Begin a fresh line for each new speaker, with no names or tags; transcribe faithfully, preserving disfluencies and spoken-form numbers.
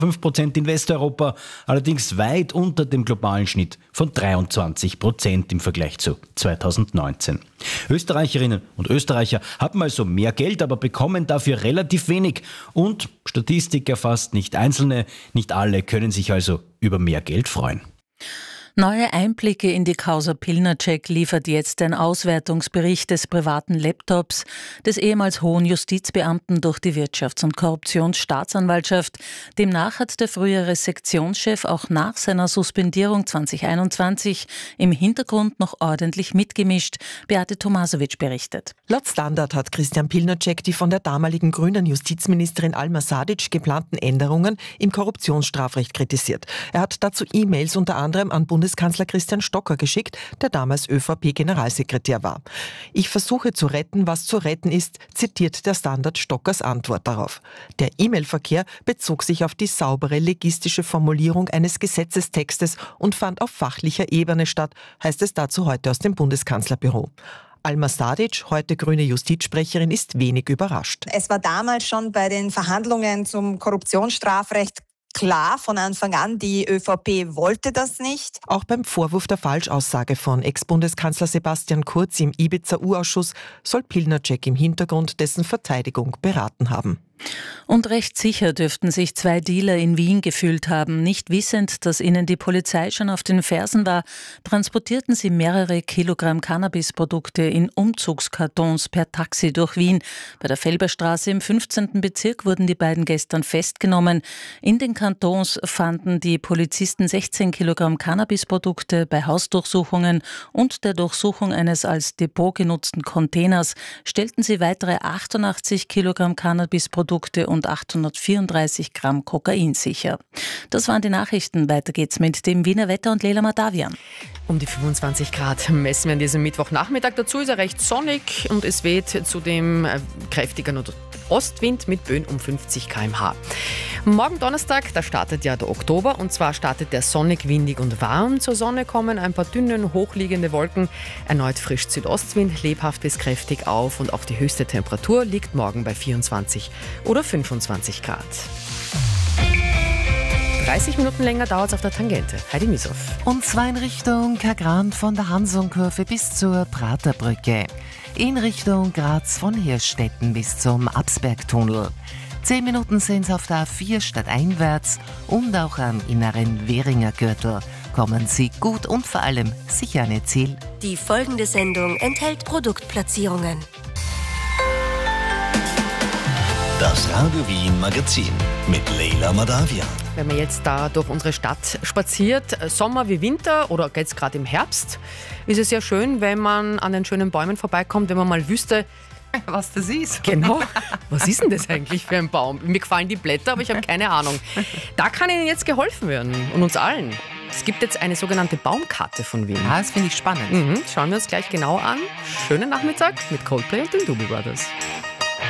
fünf Prozent in Westeuropa, allerdings weit unter dem globalen Schnitt von dreiundzwanzig Prozent im Vergleich zu zweitausendneunzehn. Österreicherinnen und Österreicher haben also mehr Geld, aber bekommen dafür relativ wenig. Und Statistik erfasst nicht Einzelne, nicht alle können sich also über mehr Geld freuen.
Neue Einblicke in die Causa Pilnacek liefert jetzt ein Auswertungsbericht des privaten Laptops des ehemals hohen Justizbeamten durch die Wirtschafts- und Korruptionsstaatsanwaltschaft. Demnach hat der frühere Sektionschef auch nach seiner Suspendierung zwanzig einundzwanzig im Hintergrund noch ordentlich mitgemischt. Beate Tomasovic berichtet.
Laut Standard hat Christian Pilnacek die von der damaligen grünen Justizministerin Alma Sadic geplanten Änderungen im Korruptionsstrafrecht kritisiert. Er hat dazu E-Mails unter anderem an Bundeskanzler Christian Stocker geschickt, der damals ÖVP-Generalsekretär war. Ich versuche zu retten, was zu retten ist, zitiert der Standard Stockers Antwort darauf. Der E-Mail-Verkehr bezog sich auf die saubere legistische Formulierung eines Gesetzestextes und fand auf fachlicher Ebene statt, heißt es dazu heute aus dem Bundeskanzlerbüro. Alma Sadic, heute grüne Justizsprecherin, ist wenig überrascht.
Es war damals schon bei den Verhandlungen zum Korruptionsstrafrecht klar von Anfang an, die ÖVP wollte das nicht.
Auch beim Vorwurf der Falschaussage von Ex-Bundeskanzler Sebastian Kurz im Ibiza-U-Ausschuss soll Pilnacek im Hintergrund dessen Verteidigung beraten haben.
Und recht sicher dürften sich zwei Dealer in Wien gefühlt haben. Nicht wissend, dass ihnen die Polizei schon auf den Fersen war, transportierten sie mehrere Kilogramm Cannabisprodukte in Umzugskartons per Taxi durch Wien. Bei der Felberstraße im fünfzehnten Bezirk wurden die beiden gestern festgenommen. In den Kartons fanden die Polizisten sechzehn Kilogramm Cannabisprodukte. Bei Hausdurchsuchungen und der Durchsuchung eines als Depot genutzten Containers stellten sie weitere achtundachtzig Kilogramm Cannabisprodukte und achthundertvierunddreißig Gramm Kokain sicher. Das waren die Nachrichten. Weiter geht's mit dem Wiener Wetter und Leila Madavian.
Um die fünfundzwanzig Grad messen wir an diesem Mittwochnachmittag. Dazu ist er recht sonnig und es weht zudem kräftiger Ostwind mit Böen um fünfzig Kilometer pro Stunde. Morgen Donnerstag, da startet ja der Oktober und zwar startet der sonnig, windig und warm. Zur Sonne kommen ein paar dünne, hochliegende Wolken, erneut frisch Südostwind, lebhaft bis kräftig auf und auch die höchste Temperatur liegt morgen bei vierundzwanzig oder fünfundzwanzig Grad. dreißig Minuten länger dauert es auf der Tangente. Heidi Misow.
Und zwar in Richtung Kagran von der Hansonkurve bis zur Praterbrücke. In Richtung Graz von Hirschstetten bis zum Absbergtunnel. Zehn Minuten sind es auf der A vier stadteinwärts und auch am inneren Währinger Gürtel. Kommen Sie gut und vor allem sicher an Ihr Ziel.
Die folgende Sendung enthält Produktplatzierungen.
Das Radio Wien Magazin mit Leila Madavian.
Wenn man jetzt da durch unsere Stadt spaziert, Sommer wie Winter oder jetzt gerade im Herbst, ist es ja schön, wenn man an den schönen Bäumen vorbeikommt, wenn man mal wüsste,
was das ist.
Genau. Was ist denn das eigentlich für ein Baum? Mir gefallen die Blätter, aber ich habe keine Ahnung. Da kann Ihnen jetzt geholfen werden und uns allen. Es gibt jetzt eine sogenannte Baumkarte von Wien.
Ja, das finde ich spannend.
Mhm. Schauen wir uns gleich genau an. Schönen Nachmittag mit Coldplay und den Doobie Brothers.